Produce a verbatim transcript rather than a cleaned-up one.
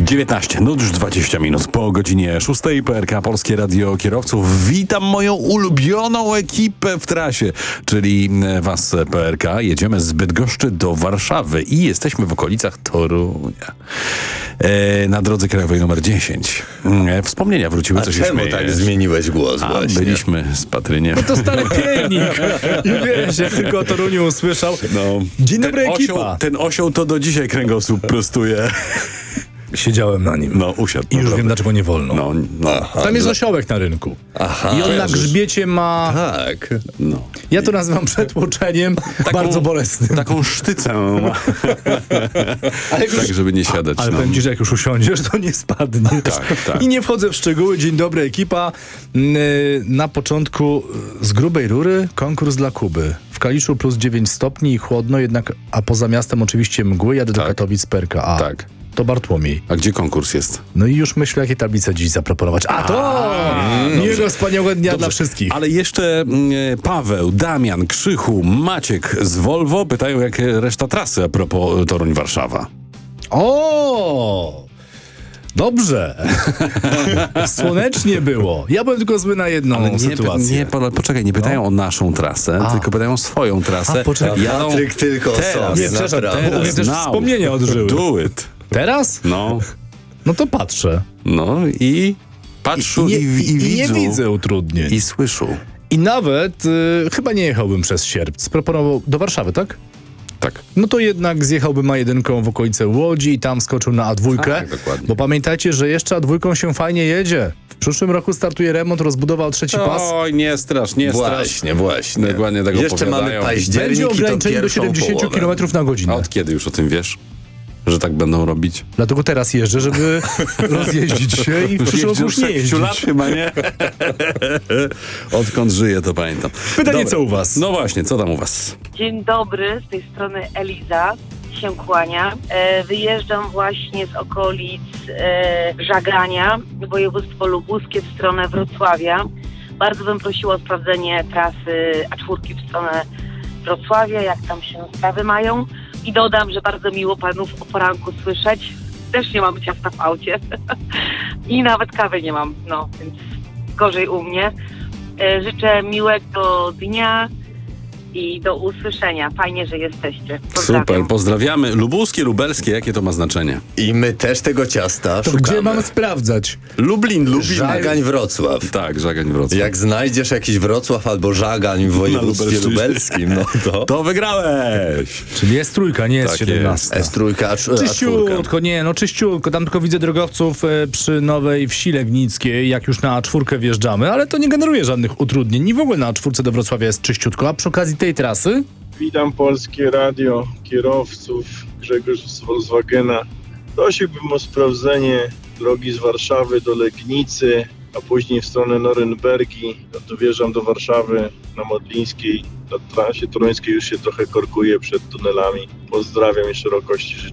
dziewiętnaście, no już dwadzieścia minut po godzinie szóstej. P R K Polskie Radio Kierowców. Witam moją ulubioną ekipę w trasie, czyli was P R K. Jedziemy z Bydgoszczy do Warszawy i jesteśmy w okolicach Torunia. E, na drodze krajowej numer dziesięć. E, wspomnienia wróciły, A co się czemu śmiejesz? tak zmieniłeś głos A, właśnie? byliśmy z Patryniem. To stary pielnik. I wiesz, jak tylko o Toruniu usłyszał. No. Dzień dobry, ten ekipa. osioł, ten osioł to do dzisiaj kręgosłup prostuje. Siedziałem na nim. No, usiadł. I już naprawdę. wiem, dlaczego nie wolno. No, no. Aha, Tam jest dla- osiołek na rynku. Aha. I on na Kojarzysz. grzbiecie ma... Tak. no. Ja to nazywam przetłoczeniem, bardzo bolesnym. Taką sztycę ma. Tak, żeby nie siadać. Ale no. powiem ci, że jak już usiądziesz, to nie spadniesz. Tak, tak. I nie wchodzę w szczegóły. Dzień dobry, ekipa. Yy, Na początku z grubej rury konkurs dla Kuby. W Kaliszu plus dziewięć stopni i chłodno, jednak, a poza miastem oczywiście mgły. Jadę do Tak. Katowic P R K A. Tak. To Bartłomiej. A gdzie konkurs jest? No i już myślę, jakie tablice dziś zaproponować. A to! Miłego, wspaniałego dnia dla wszystkich. Ale jeszcze mm, Paweł, Damian, Krzychu, Maciek z Volvo pytają, jak reszta trasy a propos Toruń-Warszawa. O! Dobrze. Słonecznie było. Ja byłem tylko zły na jedną Ale nie, sytuację. nie, po, poczekaj, nie pytają o naszą trasę, A. tylko pytają o swoją trasę. A, poczekaj. Jadą Patryk tylko teraz. sobie, Nie, przepraszam, naprawdę. u mnie też Now. wspomnienia odżyły. Do it. Teraz? No, No to patrzę. no i patrzą i, nie, i, i, i nie widzą. widzę utrudnień. I I, słyszą. nawet y, chyba nie jechałbym przez Sierp. Proponował do Warszawy, tak? Tak. No to jednak zjechałbym A jeden w okolice Łodzi i tam skoczył na A dwa. Tak, dokładnie. Bo pamiętajcie, że jeszcze A dwa się fajnie jedzie. W przyszłym roku startuje remont, rozbudowa o trzeci pas. Oj, nie strasz, nie strasz. Właśnie, właśnie. Dokładnie tego Jeszcze mamy opowiadają. październik Będzie i to ograniczenie do pierwszą siedemdziesiąt połowę. kilometrów na A godzinę. od kiedy już o tym wiesz? Że tak będą robić? Dlatego teraz jeżdżę, żeby rozjeździć się i w przyszłym roku już nie jeździć. lat chyba, nie? Odkąd żyję, to pamiętam. Pytanie, Dobra. co u was? No właśnie, co tam u was? Dzień dobry, z tej strony Eliza się kłania. E, wyjeżdżam właśnie z okolic e, Żagania, województwo lubuskie w stronę Wrocławia. Bardzo bym prosiła o sprawdzenie trasy A cztery w stronę Wrocławia, jak tam się sprawy mają. I dodam, że bardzo miło panów o poranku słyszeć. Też nie mam ciasta w aucie. I nawet kawy nie mam, no, więc gorzej u mnie. E, życzę miłego dnia i do usłyszenia. Fajnie, że jesteście. Pozdrawiam. Super, pozdrawiamy. Lubuskie, lubelskie, jakie to ma znaczenie? I my też tego ciasta To szukamy. gdzie mamy sprawdzać? Lublin, Lublin. Żagań, Wrocław. Tak, Żagań Wrocław. Jak znajdziesz jakiś Wrocław albo Żagań w województwie Lubelszczyźnie. lubelskim, no to... To wygrałeś! Czyli jest trójka, nie jest Tak siedemnasta. S trzy, A cztery. Czyściutko, nie, no czyściutko. Tam tylko widzę drogowców e, przy Nowej Wsi Legnickiej, jak już na A cztery wjeżdżamy, ale to nie generuje żadnych utrudnień. I w ogóle na A cztery do Wrocławia jest czyściutko. A przy okazji tej trasy? Witam Polskie Radio, kierowców, Grzegorz z Volkswagena. Prosiłbym o sprawdzenie drogi z Warszawy do Legnicy, a później w stronę Norymbergi. No to wjeżdżam do Warszawy na Modlińskiej. Na trasie toruńskiej już się trochę korkuje przed tunelami. Pozdrawiam i szerokości życzę.